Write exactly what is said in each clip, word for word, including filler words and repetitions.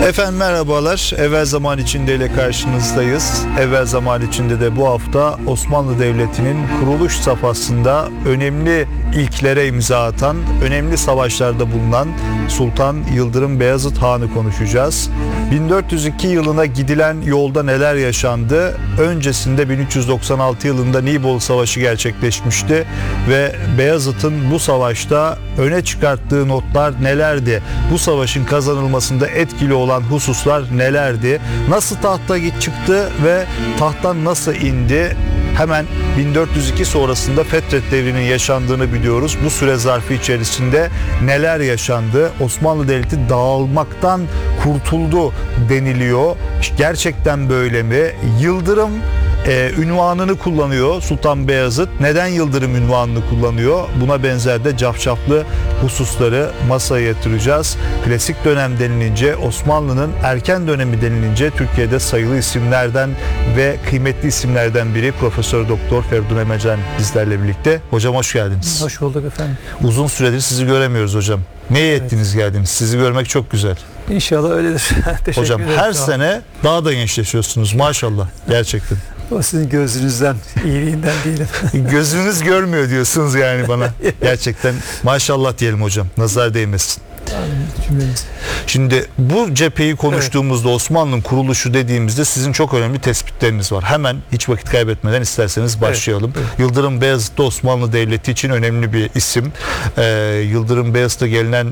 Efendim merhabalar. Evvel Zaman İçinde ile karşınızdayız. Evvel Zaman İçinde de bu hafta Osmanlı Devleti'nin kuruluş safhasında önemli ilklere imza atan, önemli savaşlarda bulunan Sultan Yıldırım Beyazıt Han'ı konuşacağız. bin dört yüz iki yılına gidilen yolda neler yaşandı? Öncesinde bin üç yüz doksan altı yılında Nibolu Savaşı gerçekleşmişti ve Beyazıt'ın bu savaşta öne çıkarttığı notlar nelerdi? Bu savaşın kazanılmasında etkili olan hususlar nelerdi? Nasıl tahta çıktı ve tahttan nasıl indi? Hemen bin dört yüz iki sonrasında Fetret Devri'nin yaşandığını biliyoruz. Bu süre zarfı içerisinde neler yaşandı? Osmanlı Devleti dağılmaktan kurtuldu deniliyor. Gerçekten böyle mi? Yıldırım Ee, ünvanını kullanıyor Sultan Beyazıt. Neden Yıldırım ünvanını kullanıyor? Buna benzer de cafcaflı hususları masaya yatıracağız. Klasik dönem denilince, Osmanlı'nın erken dönemi denilince Türkiye'de sayılı isimlerden ve kıymetli isimlerden biri Profesör Doktor Feridun Emecen bizlerle birlikte. Hocam hoş geldiniz. Hoş bulduk efendim. Uzun süredir sizi göremiyoruz hocam. Neye evet. ettiniz geldiniz? Sizi görmek çok güzel. İnşallah öyledir. Teşekkür Hocam ederim. her sene daha da gençleşiyorsunuz maşallah gerçekten. O sizin gözünüzden, iyiliğinden değil. Gözünüz görmüyor diyorsunuz yani bana. Gerçekten maşallah diyelim hocam. Nazar değmesin. Şimdi bu cepheyi konuştuğumuzda, evet, Osmanlı'nın kuruluşu dediğimizde sizin çok önemli tespitleriniz var. Hemen hiç vakit kaybetmeden isterseniz başlayalım. Evet, evet. Yıldırım Beyazıt da Osmanlı Devleti için önemli bir isim. Ee, Yıldırım Beyazıt'a gelinen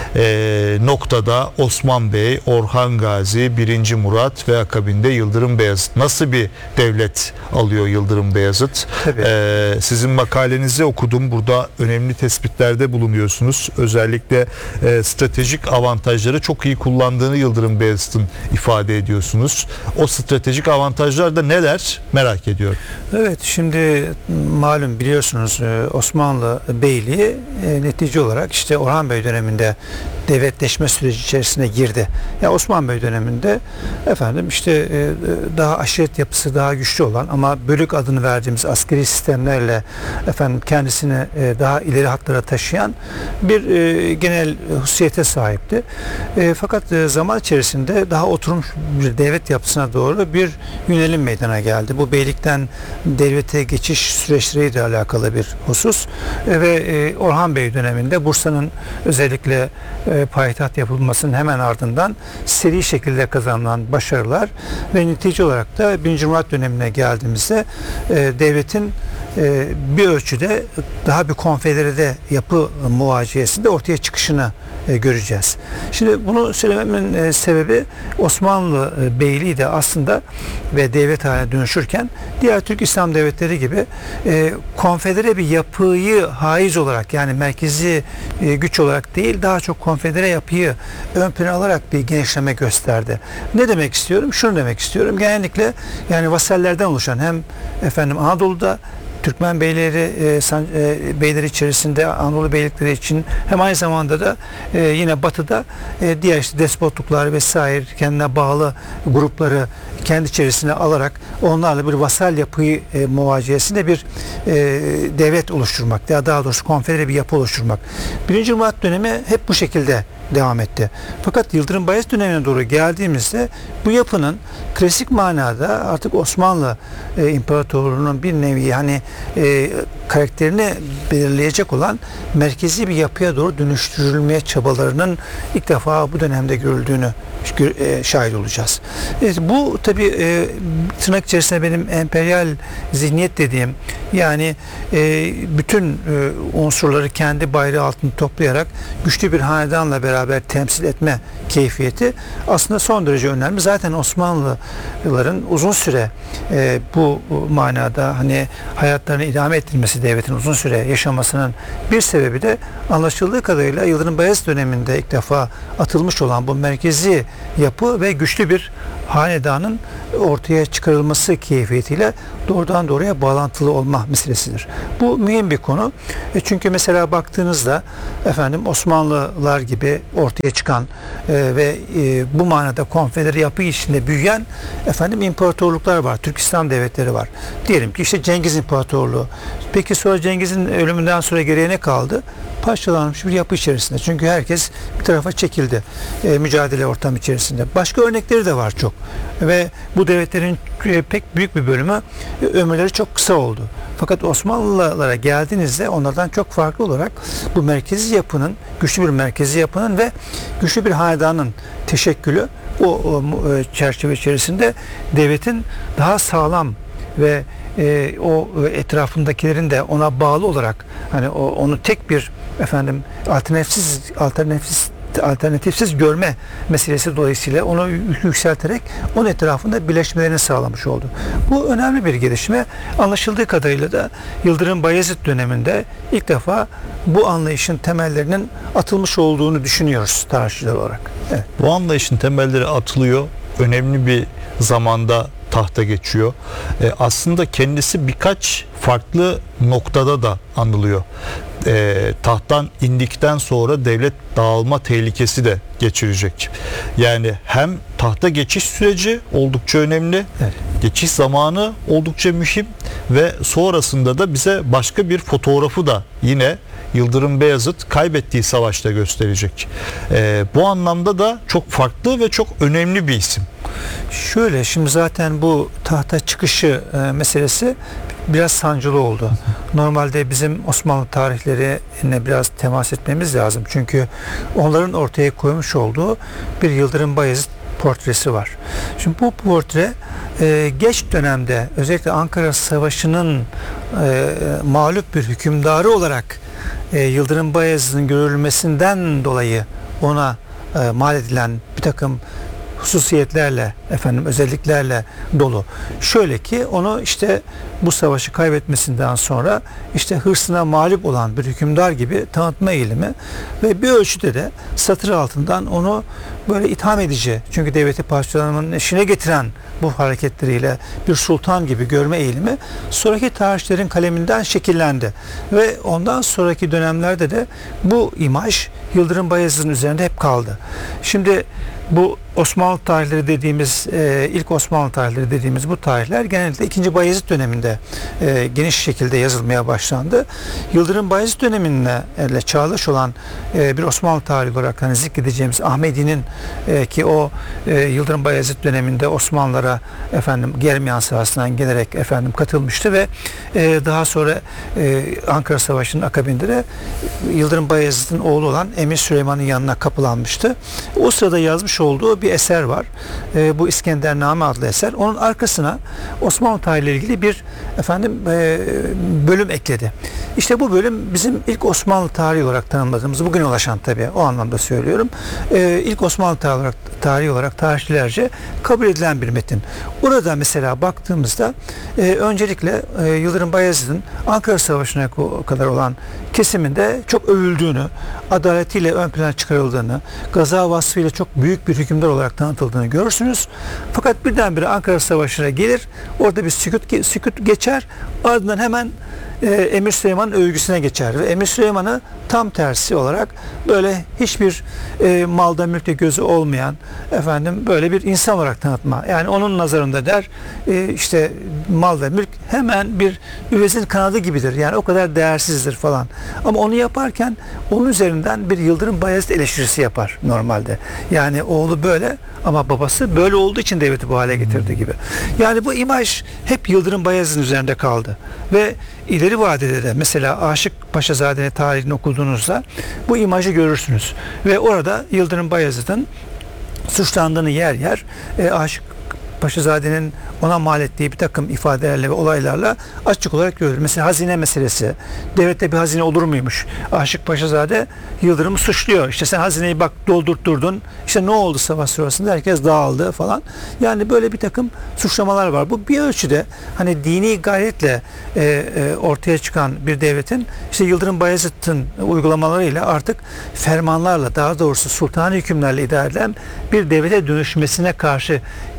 e, noktada Osman Bey, Orhan Gazi, birinci Murat ve akabinde Yıldırım Beyazıt. Nasıl bir devlet alıyor Yıldırım Beyazıt? Ee, sizin makalenizi okudum. Burada önemli tespitlerde bulunuyorsunuz. Özellikle e, stratejik avantajları çok iyi kullandığını Yıldırım Beyazıt'ın ifade ediyorsunuz. O stratejik avantajlar da neler merak ediyorum. Evet, şimdi malum biliyorsunuz Osmanlı Beyliği e, netice olarak işte Orhan Bey döneminde devletleşme süreci içerisine girdi. Ya Osman Bey döneminde efendim işte e, daha aşiret yapısı daha güçlü olan ama bölük adını verdiğimiz askeri sistemlerle efendim kendisini e, daha ileri hatlara taşıyan bir e, genel hususiyete sahipti. E, fakat e, zaman içerisinde daha oturmuş bir devlet yapısına doğru bir yönelim meydana geldi. Bu beylikten devlete geçiş süreçleriyle alakalı bir husus e, ve e, Orhan Bey döneminde Bursa'nın özellikle e, payitaht yapılmasının hemen ardından seri şekilde kazanılan başarılar ve netice olarak da birinci Murat dönemine geldiğimizde e, devletin e, bir ölçüde daha bir konfederede yapı muvaciyesinde ortaya çıkışını e, göreceğiz. Şimdi bunu söylememin e, sebebi Osmanlı e, Beyliği de aslında ve devlet haline dönüşürken diğer Türk İslam devletleri gibi e, konfedere bir yapıyı haiz olarak yani merkezi e, güç olarak değil daha çok konfedere yapıyı ön plana alarak bir genişleme gösterdi. Ne demek istiyorum? Şunu demek istiyorum. Genellikle yani vasallerden oluşan hem efendim Anadolu'da Türkmen beyleri e, san, e, beyleri içerisinde Anadolu beylikleri için hem aynı zamanda da e, yine batıda e, diğer işte despotluklar vesaire kendine bağlı grupları kendi içerisine alarak onlarla bir vasal yapıyı e, muvaciyesinde bir e, devlet oluşturmak ya daha doğrusu konfedere bir yapı oluşturmak. Birinci Murat dönemi hep bu şekilde devam etti. Fakat Yıldırım Bayezid dönemine doğru geldiğimizde bu yapının klasik manada artık Osmanlı e, İmparatorluğu'nun bir nevi hani e, karakterini belirleyecek olan merkezi bir yapıya doğru dönüştürülmeye çabalarının ilk defa bu dönemde görüldüğünü e, şahit olacağız. Evet, bu tabii e, tırnak içerisinde benim emperyal zihniyet dediğim yani e, bütün e, unsurları kendi bayrağı altında toplayarak güçlü bir hanedanla beraber temsil etme keyfiyeti aslında son derece önemli. Zaten Osmanlıların uzun süre e, bu manada hani hayatlarını idame ettirmesi, devletin uzun süre yaşamasının bir sebebi de anlaşıldığı kadarıyla Yıldırım Bayezid döneminde ilk defa atılmış olan bu merkezi yapı ve güçlü bir hanedanın ortaya çıkarılması keyfiyetiyle doğrudan doğruya bağlantılı olma meselesidir. Bu mühim bir konu. E çünkü mesela baktığınızda efendim Osmanlılar gibi ortaya çıkan e, ve e, bu manada konfedere yapı içinde büyüyen efendim imparatorluklar var. Türk İslam devletleri var. Diyelim ki işte Cengiz İmparatorluğu. Peki sonra Cengiz'in ölümünden sonra geriye ne kaldı? Parçalanmış bir yapı içerisinde. Çünkü herkes bir tarafa çekildi. E, mücadele ortamı içerisinde. Başka örnekleri de var çok. Ve bu devletlerin e, pek büyük bir bölümü e, ömürleri çok kısa oldu. Fakat Osmanlılara geldiğinizde onlardan çok farklı olarak bu merkezi yapının, güçlü bir merkezi yapının ve güçlü bir hanedanın teşekkülü o, o e, çerçeve içerisinde devletin daha sağlam ve e, o etrafındakilerin de ona bağlı olarak hani o, onu tek bir efendim alternatifsiz alternatifsiz alternatifsiz görme meselesi dolayısıyla onu yükselterek onun etrafında birleşmelerini sağlamış oldu. Bu önemli bir gelişme. Anlaşıldığı kadarıyla da Yıldırım Bayezid döneminde ilk defa bu anlayışın temellerinin atılmış olduğunu düşünüyoruz tarihçiler olarak. Evet. Bu anlayışın temelleri atılıyor. Önemli bir zamanda tahta geçiyor. E, aslında kendisi birkaç farklı noktada da anılıyor. E, tahttan indikten sonra devlet dağılma tehlikesi de geçirecek. Yani hem tahta geçiş süreci oldukça önemli, evet. Geçiş zamanı oldukça mühim ve sonrasında da bize başka bir fotoğrafı da yine Yıldırım Beyazıt kaybettiği savaşta gösterecek. E, bu anlamda da çok farklı ve çok önemli bir isim. Şöyle, şimdi zaten bu tahta çıkışı e, meselesi biraz sancılı oldu. Normalde bizim Osmanlı tarihlerine biraz temas etmemiz lazım. Çünkü onların ortaya koymuş olduğu bir Yıldırım Bayezid portresi var. Şimdi bu portre e, geç dönemde özellikle Ankara Savaşı'nın e, mağlup bir hükümdarı olarak e, Yıldırım Bayezid'in görülmesinden dolayı ona e, mal edilen bir takım hususiyetlerle, efendim özelliklerle dolu. Şöyle ki onu işte bu savaşı kaybetmesinden sonra işte hırsına mağlup olan bir hükümdar gibi tanıtma eğilimi ve bir ölçüde de satır altından onu böyle itham edici, çünkü devleti parçalamanın işine getiren bu hareketleriyle bir sultan gibi görme eğilimi sonraki tarihçilerin kaleminden şekillendi. Ve ondan sonraki dönemlerde de bu imaj Yıldırım Bayezid'in üzerinde hep kaldı. Şimdi bu Osmanlı tarihleri dediğimiz, e, ilk Osmanlı tarihleri dediğimiz bu tarihler genellikle ikinci. Bayezid döneminde e, geniş şekilde yazılmaya başlandı. Yıldırım Bayezid döneminde ile çağdaş olan e, bir Osmanlı tarihi olarak hani zikredeceğimiz Ahmedi'nin e, ki o e, Yıldırım Bayezid döneminde Osmanlılara efendim Germiyan Savaşı'ndan gelerek efendim katılmıştı ve e, daha sonra e, Ankara Savaşı'nın akabinde de Yıldırım Bayezid'in oğlu olan Emir Süleyman'ın yanına kapılanmıştı. O sırada yazmış olduğu bir eser var. E, bu İskendername adlı eser. Onun arkasına Osmanlı tarihiyle ilgili bir efendim e, bölüm ekledi. İşte bu bölüm bizim ilk Osmanlı tarihi olarak tanımladığımız, bugüne ulaşan tabii o anlamda söylüyorum. E, ilk Osmanlı tarihi olarak, tarihi olarak tarihçilerce kabul edilen bir metin. Orada mesela baktığımızda e, öncelikle e, Yıldırım Bayezid'in Ankara Savaşı'na kadar olan kesiminde çok övüldüğünü, adaletiyle ön plana çıkarıldığını, gaza vasfıyla çok büyük bir hükümdar olarak tanıtıldığını görürsünüz. Fakat birdenbire Ankara Savaşı'na gelir, orada bir sükut, sükut geçer, ardından hemen e, Emir Süleyman'ın övgüsüne geçer ve Emir Süleyman'ı tam tersi olarak böyle hiçbir e, malda mülkte gözü olmayan efendim böyle bir insan olarak tanıtma. Yani onun nazarında der e, işte mal ve mülk hemen bir üvezin kanadı gibidir. Yani o kadar değersizdir falan. Ama onu yaparken onun üzerinden bir Yıldırım Bayezid eleştirisi yapar normalde. Yani oğlu böyle ama babası böyle olduğu için devleti bu hale getirdi gibi. Yani bu imaj hep Yıldırım Bayezid'in üzerinde kaldı. Ve ileri vadede de mesela Aşık Paşazade'nin tarihini okuduğunuzda bu imajı görürsünüz. Ve orada Yıldırım Bayezid'in suçlandığını yer yer e, Aşık Paşazade'nin ona mal ettiği bir takım ifadelerle ve olaylarla açık olarak görülür. Mesela hazine meselesi. Devlette bir hazine olur muymuş? Aşık Paşazade Yıldırım'ı suçluyor. İşte sen hazineyi bak doldurtturdun. İşte ne oldu savaş sırasında? Herkes dağıldı falan. Yani böyle bir takım suçlamalar var. Bu bir ölçüde hani dini gayretle e, e, ortaya çıkan bir devletin işte Yıldırım Bayezid'in uygulamalarıyla artık fermanlarla, daha doğrusu sultani hükümlerle idare edilen bir devlete dönüşmesine karşı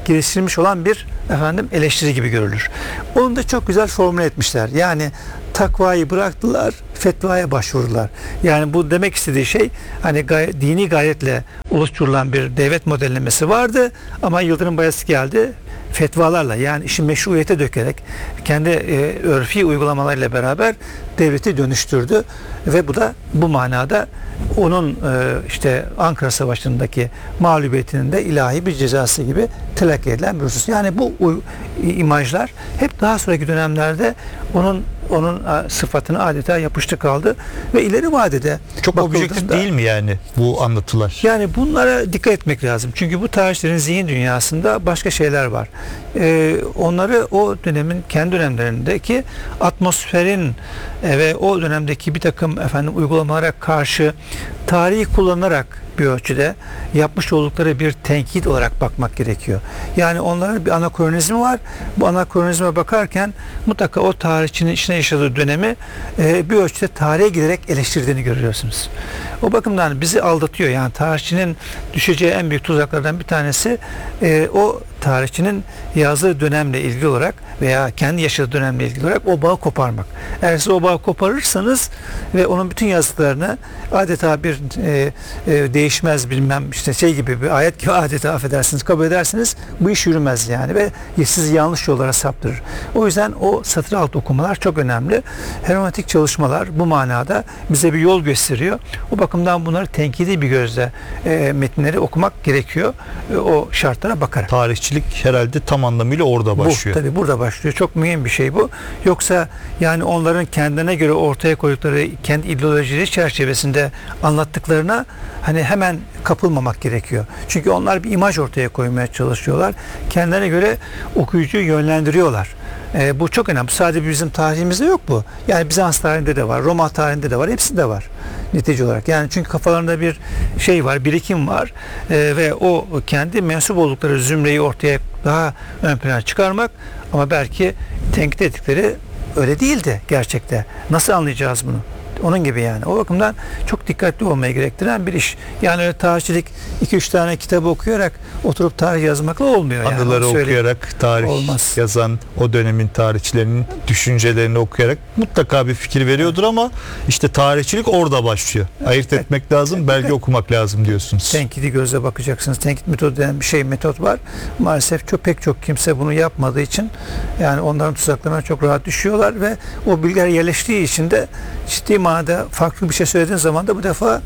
geliştirilmiş olan bir efendim eleştiri gibi görülür. Onu da çok güzel formüle etmişler. Yani takvayı bıraktılar, fetvaya başvurdular. Yani bu demek istediği şey hani gay- dini gayretle oluşturulan bir devlet modellemesi vardı ama Yıldırım Bayezid geldi fetvalarla, yani işi meşruiyete dökerek kendi e, örfi uygulamalarıyla beraber devleti dönüştürdü ve bu da bu manada onun e, işte Ankara Savaşı'ndaki mağlubiyetinin de ilahi bir cezası gibi telakki edilen bir husus. Yani bu u- imajlar hep daha sonraki dönemlerde onun onun a, sıfatını adeta yapıştı kaldı ve ileri vadede Çok objektif bakıldığında- değil mi yani bu anlatılar? yani bunlara dikkat etmek lazım. Çünkü bu tarihçilerin zihin dünyasında başka şeyler var. Ee, onları o dönemin kendi dönemlerindeki atmosferin e, ve o dönemdeki bir takım efendim uygulamalara karşı tarihi kullanarak bir ölçüde yapmış oldukları bir tenkit olarak bakmak gerekiyor. Yani onların bir anakronizmi var. Bu anakronizme bakarken mutlaka o tarihçinin içine yaşadığı dönemi e, bir ölçüde tarihe giderek eleştirdiğini görüyorsunuz. O bakımdan bizi aldatıyor. Yani tarihçinin düşeceği en büyük tuzaklardan bir tanesi e, o tarihçinin yazdığı dönemle ilgili olarak veya kendi yaşadığı dönemle ilgili olarak o bağı koparmak. Eğer siz o bağı koparırsanız ve onun bütün yazdıklarını adeta bir e, e, değişmez bilmem işte şey gibi bir ayet gibi adeta affedersiniz kabul ederseniz bu iş yürümez yani ve sizi yanlış yollara saptırır. O yüzden o satır altı okumalar çok önemli. Hermeneutik çalışmalar bu manada bize bir yol gösteriyor. O bakımdan bunları tenkidi bir gözle e, metinleri okumak gerekiyor. E, o şartlara bakarak. Tarihçilik herhalde tam anlamıyla orada başlıyor. Bu tabii burada başlıyor. Çok mühim bir şey bu. Yoksa yani onların kendine göre ortaya koydukları kendi ideolojileri çerçevesinde anlattıklarına hani hemen kapılmamak gerekiyor. Çünkü onlar bir imaj ortaya koymaya çalışıyorlar. Kendilerine göre okuyucuyu yönlendiriyorlar. E, bu çok önemli. Sadece bizim tarihimizde yok bu. Yani Bizans tarihinde de var, Roma tarihinde de var, hepsinde var netice olarak. Yani çünkü kafalarında bir şey var, birikim var e, ve o kendi mensup oldukları zümreyi ortaya daha ön plana çıkarmak ama belki tenkit ettikleri öyle değildi gerçekte. Nasıl anlayacağız bunu? Onun gibi yani. O bakımdan çok dikkatli olmayı gerektiren bir iş. Yani öyle tarihçilik iki üç tane kitabı okuyarak oturup tarih yazmakla olmuyor. Yani. Anıları Onu söyleyeyim. okuyarak tarih Olmaz. yazan o dönemin tarihçilerinin düşüncelerini okuyarak mutlaka bir fikir veriyordur ama işte tarihçilik orada başlıyor. Ayırt Evet. etmek lazım, belge okumak lazım diyorsunuz. Tenkidi gözle bakacaksınız. Tenkit metodu denen bir şey, metot var. Maalesef çok pek çok kimse bunu yapmadığı için yani onların tuzaklarına çok rahat düşüyorlar ve o bilgiler yerleştiği için de ciddi manada farklı bir şey söylediğiniz zaman da bu defa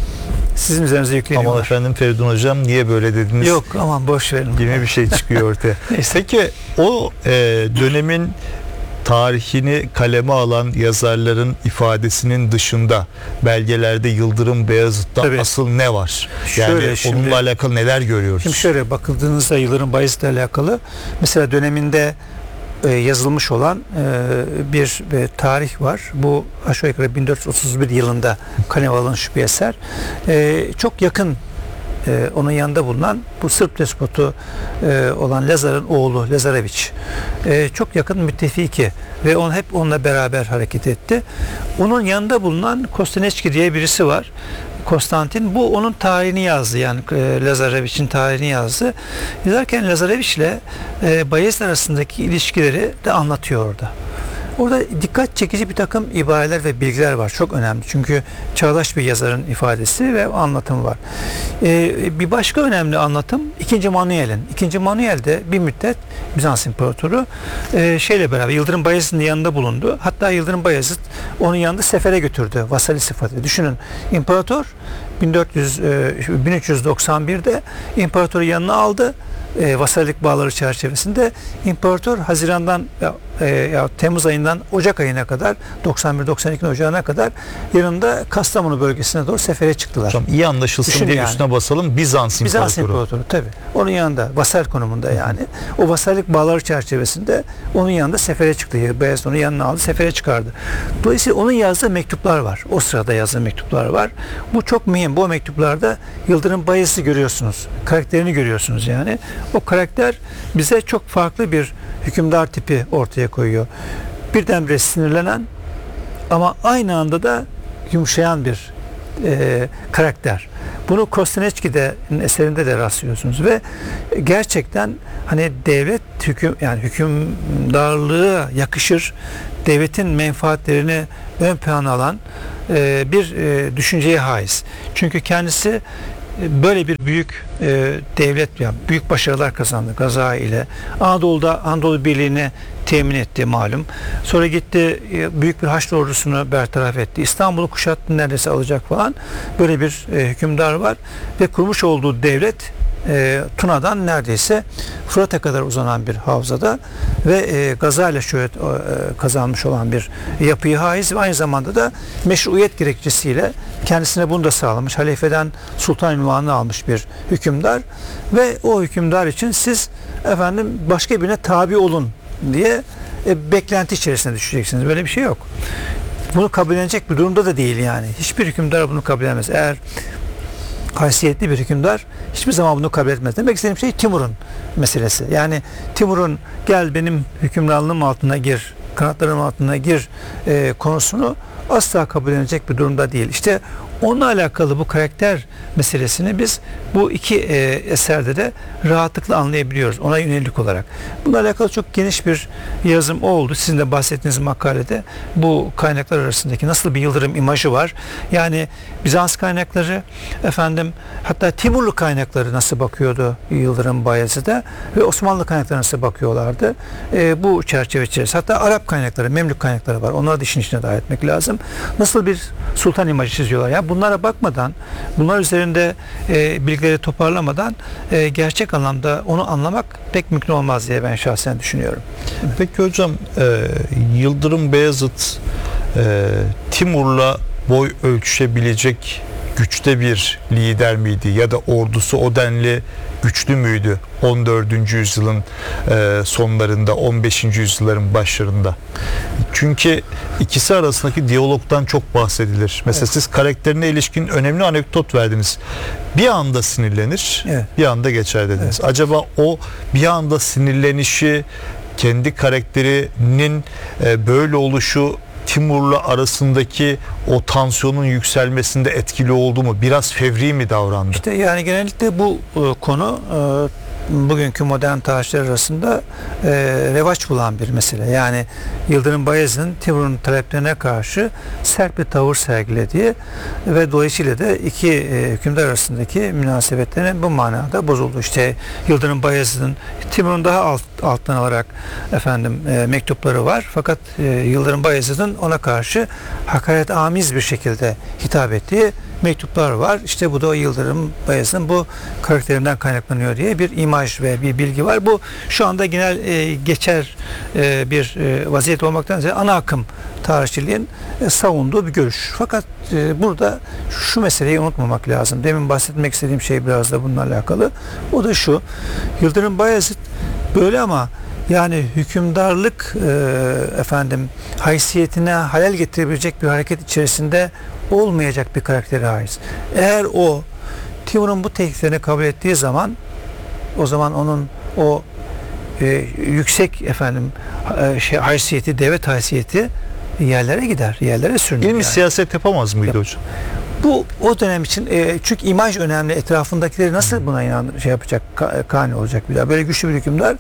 sizin üzerinize yükleniyorlar. Aman efendim Feridun Hocam niye böyle dediniz? Yok aman boş verin. Gibi bir şey çıkıyor ortaya. Neyse. Peki o e, dönemin tarihini kaleme alan yazarların ifadesinin dışında belgelerde Yıldırım Beyazıt'ta Tabii. asıl ne var? Yani Şöyle şimdi- onunla alakalı neler görüyoruz? Şimdi şöyle bakıldığınızda Yıldırım Bayezid'le alakalı mesela döneminde e, yazılmış olan e, bir e, tarih var. Bu aşağı yukarı bin dört yüz otuz bir yılında kaleme alınmış bir eser. E, çok yakın e, onun yanında bulunan bu Sırp despotu e, olan Lazar'ın oğlu Lazareviç. E, çok yakın müttefiki ve on hep onunla beraber hareket etti. Onun yanında bulunan Kostaneçki diye birisi var. Konstantin bu onun tarihini yazdı yani e, Lazareviç'in tarihini yazdı. Yazarken Lazareviç ile e, Bayezid arasındaki ilişkileri de anlatıyor orada. Orada dikkat çekici bir takım ibareler ve bilgiler var. Çok önemli. Çünkü çağdaş bir yazarın ifadesi ve anlatımı var. Ee, bir başka önemli anlatım ikinci. Manuel'in. ikinci. Manuel de bir müddet Bizans İmparatoru e, şeyle beraber Yıldırım Bayezid'in yanında bulundu. Hatta Yıldırım Bayezid onun yanında sefere götürdü. Vasali sıfatı. Düşünün imparator bin dört yüz e, bin üç yüz doksan birde imparatoru yanına aldı. E, vasallik bağları çerçevesinde imparator Haziran'dan ya, e, ya Temmuz ayından Ocak ayına kadar doksan bir doksan iki Ocağı'na kadar yanında Kastamonu bölgesine doğru sefere çıktılar. Hocam iyi anlaşılsın Düşün diye yani. üstüne basalım. Bizans İmparatoru. Bizans İmparatoru tabi. Onun yanında vasal konumunda yani. O vasallik bağları çerçevesinde onun yanında sefere çıktı. Beyazıt onu yanına aldı, sefere çıkardı. Dolayısıyla onun yazdığı mektuplar var. O sırada yazdığı mektuplar var. Bu çok mühim. Bu mektuplarda Yıldırım Bayezid'i görüyorsunuz. Karakterini görüyorsunuz yani. O karakter bize çok farklı bir hükümdar tipi ortaya koyuyor. Birdenbire sinirlenen ama aynı anda da yumuşayan bir e, karakter. Bunu Kostanecki'de eserinde de rastlıyorsunuz ve gerçekten hani devlet hüküm yani hükümdarlığa yakışır, devletin menfaatlerini ön plana alan e, bir e, düşünceye haiz. Çünkü kendisi böyle bir büyük e, devlet yani büyük başarılar kazandı Gaza ile. Anadolu'da Anadolu Birliği'ni temin etti malum. Sonra gitti e, büyük bir Haçlı ordusunu bertaraf etti. İstanbul'u kuşattı, neredeyse alacak falan. Böyle bir e, hükümdar var ve kurmuş olduğu devlet e, Tuna'dan neredeyse Fırat'a kadar uzanan bir havzada ve e, Gaza ile şöhret e, kazanmış olan bir yapıyı haiz ve aynı zamanda da meşruiyet gerekçesiyle kendisine bunu da sağlamış. Halifeden sultan ünvanını almış bir hükümdar ve o hükümdar için siz efendim başka birine tabi olun diye e, beklenti içerisine düşeceksiniz. Böyle bir şey yok. Bunu kabullenecek bir durumda da değil yani. Hiçbir hükümdar bunu kabul edemez. Eğer haysiyetli bir hükümdar hiçbir zaman bunu kabul etmez. Demek istediğim şey Timur'un meselesi. Yani Timur'un gel benim hükümranlığım altına gir, kanatlarım altına gir e, konusunu asla kabul edilecek bir durumda değil. İşte onunla alakalı bu karakter meselesini biz bu iki e, eserde de rahatlıkla anlayabiliyoruz. Ona yönelik olarak. Bununla alakalı çok geniş bir yazım oldu. Sizin de bahsettiğiniz makalede bu kaynaklar arasındaki nasıl bir Yıldırım imajı var. Yani Bizans kaynakları efendim hatta Timurlu kaynakları nasıl bakıyordu Yıldırım Bayezid'e ve Osmanlı kaynakları nasıl bakıyorlardı. E, bu çerçeve içerisinde. Hatta Arap kaynakları, Memlük kaynakları var. Onları da işin içine dahil etmek lazım. Nasıl bir sultan imajı çiziyorlar. Ya bunlara bakmadan, bunlar üzerinde e, bilgileri toparlamadan e, gerçek anlamda onu anlamak pek mümkün olmaz diye ben şahsen düşünüyorum. Peki hocam, e, Yıldırım Beyazıt e, Timur'la boy ölçüşebilecek güçte bir lider miydi ya da ordusu o denli güçlü müydü on dördüncü yüzyılın e, sonlarında, on beşinci yüzyılların başlarında? Çünkü ikisi arasındaki diyalogdan çok bahsedilir. Mesela evet. Siz karakterine ilişkin önemli anekdot verdiniz. Bir anda sinirlenir, evet. bir anda geçer dediniz. Evet. Acaba o bir anda sinirlenişi, kendi karakterinin e, böyle oluşu Timur'la arasındaki o tansiyonun yükselmesinde etkili oldu mu? Biraz fevri mi davrandı? İşte yani genellikle bu e, konu e, bugünkü modern tarihçiler arasında e, revaç bulan bir mesele. Yani Yıldırım Bayezid'in Timur'un taleplerine karşı sert bir tavır sergilediği ve dolayısıyla da iki e, hükümdar arasındaki münasebetlerin bu manada bozuldu. İşte Yıldırım Bayezid'in Timur'un daha alt, alttan alarak efendim e, mektupları var. Fakat e, Yıldırım Bayezid'in ona karşı hakaret amiz bir şekilde hitap ettiği mektuplar var. İşte bu da Yıldırım Bayezid'in bu karakterinden kaynaklanıyor diye bir imaj ve bir bilgi var. Bu şu anda genel e, geçer e, bir e, vaziyet olmaktan ziyade ana akım tarihçiliğin e, savunduğu bir görüş. Fakat e, burada şu meseleyi unutmamak lazım. Demin bahsetmek istediğim şey biraz da bununla alakalı. O da şu. Yıldırım Bayezid böyle ama yani hükümdarlık e, efendim haysiyetine halel getirebilecek bir hareket içerisinde olmayacak bir karaktere ait. Eğer o Timur'un bu tekliflerini kabul ettiği zaman o zaman onun o e, yüksek efendim e, şey haysiyeti, devlet haysiyeti yerlere gider, yerlere sürünür. İlmi yani. Siyaset yapamaz mıydı Yap. hocam? Bu o dönem için e, çünkü imaj önemli. Etrafındakileri nasıl buna inan şey yapacak, ka, kani olacak bir daha. Böyle güçlü bir hükümdar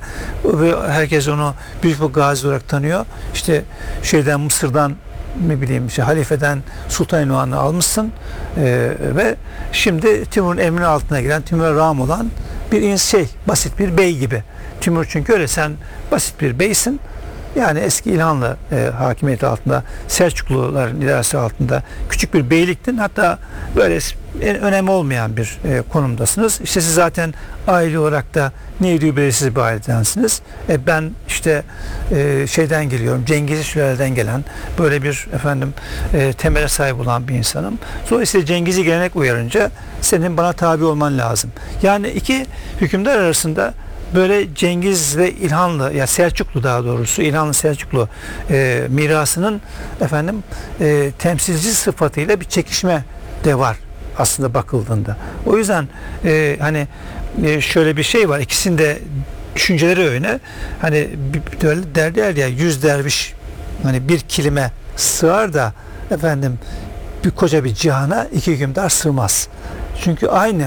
ve herkes onu büyük bir gazi olarak tanıyor. İşte şeyden Mısır'dan ne bileyim işte halifeden sultan ünvanını almışsın e, ve şimdi Timur'un emri altına giren, Timur'a rağm olan bir şey, basit bir bey gibi. Timur çünkü öyle, sen basit bir beysin. Yani eski İlhanlı e, hakimiyeti altında, Selçukluların idaresi altında küçük bir beyliktin. Hatta böyle en önemli olmayan bir e, konumdasınız. İşte siz zaten aile olarak da neydi belirsiz bir ailedensiniz. E, ben işte e, şeyden geliyorum, Cengiz'i sülaleden gelen böyle bir efendim e, temele sahip olan bir insanım. Dolayısıyla Cengiz'i gelenek uyarınca senin bana tabi olman lazım. Yani iki hükümdar arasında böyle Cengiz ve İlhanlı, ya Selçuklu daha doğrusu İlhanlı Selçuklu e, mirasının efendim e, temsilci sıfatıyla bir çekişme de var aslında bakıldığında. O yüzden e, hani e, şöyle bir şey var, ikisinde düşünceleri öyle. Hani böyle derler ya, yüz derviş hani bir kilime sığar da efendim bir koca bir cihana iki hükümdar sığmaz. Çünkü aynı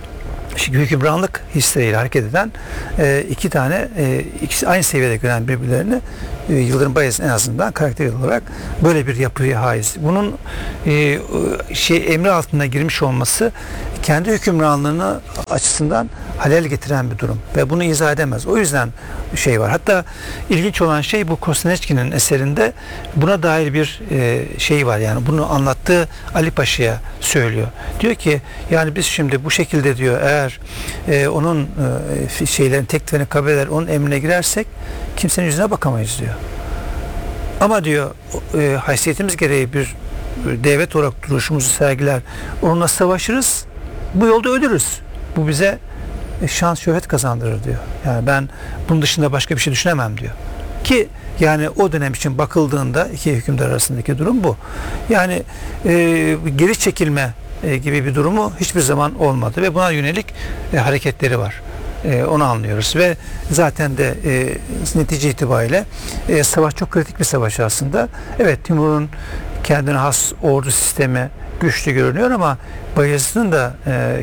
hükümranlık hisleriyle hareket eden e, iki tane e, ikisi aynı seviyede gören birbirlerini e, Yıldırım Bayezid en azından karakter olarak böyle bir yapıya haiz. Bunun e, şey emri altına girmiş olması kendi hükümranlığını açısından halel getiren bir durum ve bunu izah edemez. O yüzden şey var. Hatta ilginç olan şey bu Kostaneçki'nin eserinde buna dair bir e, şey var. Yani bunu anlattığı Ali Paşa'ya söylüyor. Diyor ki yani biz şimdi bu şekilde diyor eğer e, onun e, şeylerin teklifini kabul eder onun emrine girersek kimsenin yüzüne bakamayız diyor. Ama diyor e, haysiyetimiz gereği bir devlet olarak duruşumuzu sergiler onunla savaşırız bu yolda ölürüz. Bu bize şans şöhret kazandırır diyor. Yani ben bunun dışında başka bir şey düşünemem diyor. Ki yani o dönem için bakıldığında iki hükümdar arasındaki durum bu. Yani e, geri çekilme e, gibi bir durumu hiçbir zaman olmadı ve buna yönelik e, hareketleri var. E, onu anlıyoruz ve zaten de e, netice itibariyle e, savaş çok kritik bir savaş aslında. Evet Timur'un kendine has ordu sistemi güçlü görünüyor ama Bayezid'in de e,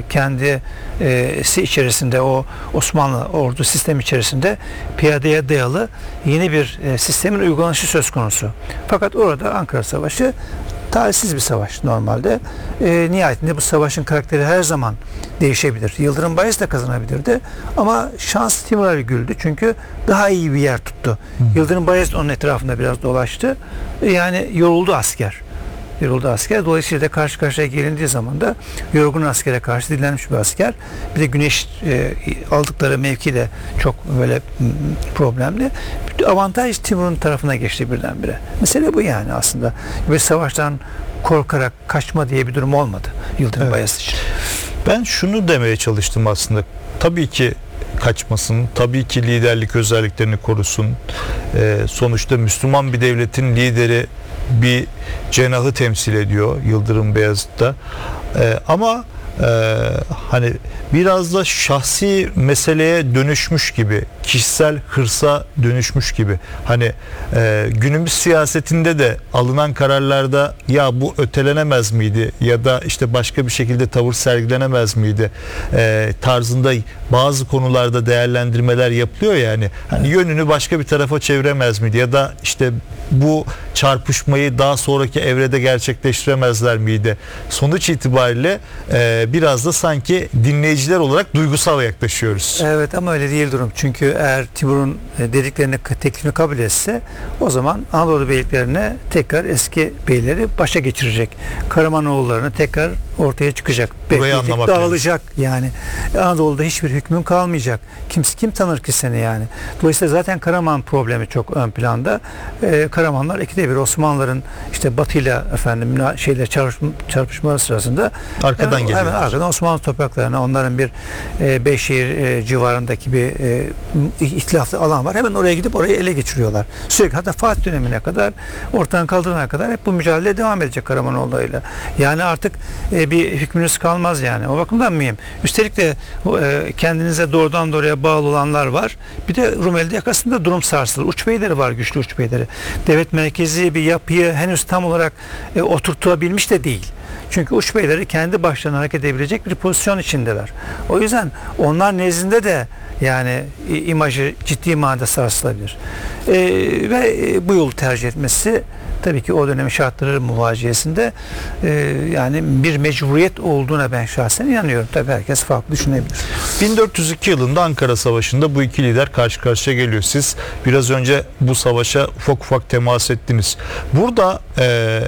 kendisi içerisinde o Osmanlı ordu sistemi içerisinde piyadeye dayalı yeni bir e, sistemin uygulanışı söz konusu. Fakat orada Ankara Savaşı talihsiz bir savaş normalde. E, nihayetinde bu savaşın karakteri her zaman değişebilir. Yıldırım Bayezid de kazanabilirdi ama şans Timur'a güldü çünkü daha iyi bir yer tuttu. Hı. Yıldırım Bayezid onun etrafında biraz dolaştı. E, yani yoruldu asker. Yoruldu asker. Dolayısıyla da karşı karşıya gelindiği zaman da yorgun askere karşı dinlenmiş bir asker. Bir de güneş e, aldıkları mevki de çok böyle problemli. Avantaj Timur'un tarafına geçti birdenbire. Mesele bu yani aslında. Bir savaştan korkarak kaçma diye bir durum olmadı Yıldırım evet. Bayezid için. Ben şunu demeye çalıştım aslında. Tabii ki kaçmasın. Tabii ki liderlik özelliklerini korusun. Ee, sonuçta Müslüman bir devletin lideri bir cenahı temsil ediyor Yıldırım Beyazıt'ta. Ee, ama e, hani biraz da şahsi meseleye dönüşmüş gibi, kişisel hırsa dönüşmüş gibi. Hani e, günümüz siyasetinde de alınan kararlarda ya bu ötelenemez miydi ya da işte başka bir şekilde tavır sergilenemez miydi e, tarzında bazı konularda değerlendirmeler yapılıyor yani. Hani yönünü başka bir tarafa çeviremez miydi ya da işte bu çarpışmayı daha sonraki evrede gerçekleştiremezler miydi? Sonuç itibariyle e, biraz da sanki dinleyiciler olarak duygusal yaklaşıyoruz. Evet ama öyle değil durum. Çünkü eğer Timur'un dediklerini, teklifini kabul etse o zaman Anadolu beyliklerine tekrar eski beyleri başa geçirecek. Karamanoğullarını tekrar ortaya çıkacak. Burayı anlamak dağılacak yani. Anadolu'da hiçbir hükmün kalmayacak. Kim, kim tanır ki seni yani? Dolayısıyla zaten Karaman problemi çok ön planda. Ee, Karamanlar ikide bir Osmanlıların işte Batı'yla efendim şeyle çarpışma, çarpışmaları sırasında arkadan hemen, hemen arkadan Osmanlı topraklarına onların bir e, Beyşehir e, civarındaki bir e, ihtilaflı alan var. Hemen oraya gidip orayı ele geçiriyorlar. Sürekli hatta Fatih dönemine kadar ortadan kaldırana kadar hep bu mücadele devam edecek Karamanoğulları'yla. Yani artık e, bir hükmünüz kalmaz yani. O bakımdan mıyım? Üstelik de e, kendinize doğrudan doğruya bağlı olanlar var. Bir de Rumeli yakasında durum sarsılır. Uç beyleri var, güçlü uç beyleri. Devlet merkezi bir yapıyı henüz tam olarak e, oturtabilmiş de değil. Çünkü uç beyleri kendi başlarına hareket edebilecek bir pozisyon içindeler. O yüzden onlar nezdinde de yani imajı ciddi manada sarsılabilir. E, ve bu yolu tercih etmesi tabii ki o dönemin şartları muvaciyesinde e, yani bir mecburiyet olduğuna ben şahsen inanıyorum. Tabii herkes farklı düşünebilir. bin dört yüz iki yılında Ankara Savaşı'nda bu iki lider karşı karşıya geliyor. Siz biraz önce bu savaşa ufak ufak temas ettiniz. Burada e,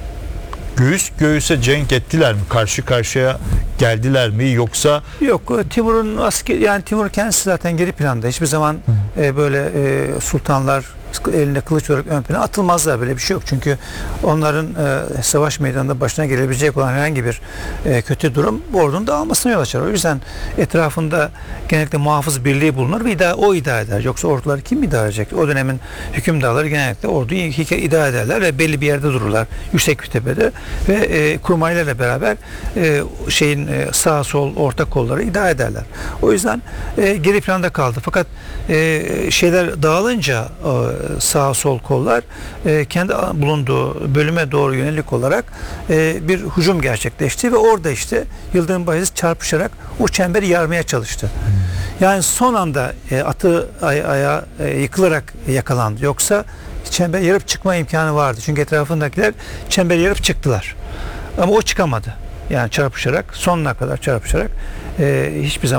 göğüs göğüse cenk ettiler mi? Karşı karşıya geldiler mi? Yoksa yok. Timur'un asker yani Timur kendisi zaten geri planda. Hiçbir zaman e, böyle e, sultanlar elinde kılıç olarak ön plana atılmazlar, böyle bir şey yok. Çünkü onların e, savaş meydanında başına gelebilecek olan herhangi bir e, kötü durum bu ordunun dağılmasına yol açar. O yüzden etrafında genellikle muhafız birliği bulunur ve idare, o idare eder. Yoksa orduları kim idare edecek? O dönemin hükümdarları genellikle orduyu idare ederler ve belli bir yerde dururlar. Yüksek bir tepede ve e, kurmaylarla beraber e, şeyin e, sağ sol orta kolları idare ederler. O yüzden e, geri planda kaldı. Fakat e, şeyler dağılınca e, sağ sol kollar e, kendi bulunduğu bölüme doğru yönelik olarak e, bir hücum gerçekleşti ve orada işte Yıldırım Bayezid çarpışarak o çemberi yarmaya çalıştı. Yani son anda e, atı ay, ayağa e, yıkılarak yakalandı. Yoksa çember yarıp çıkma imkanı vardı. Çünkü etrafındakiler çemberi yarıp çıktılar. Ama o çıkamadı. Yani çarpışarak sonuna kadar çarpışarak e, hiçbir zaman